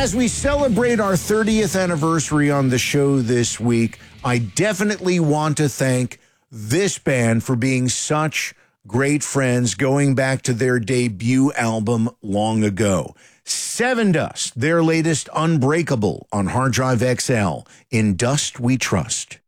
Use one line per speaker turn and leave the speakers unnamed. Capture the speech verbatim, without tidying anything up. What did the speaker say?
as we celebrate our thirtieth anniversary on the show this week, I definitely want to thank this band for being such great friends going back to their debut album long ago. Seven Dust, their latest Unbreakable on Hard Drive X L. In Dust We Trust.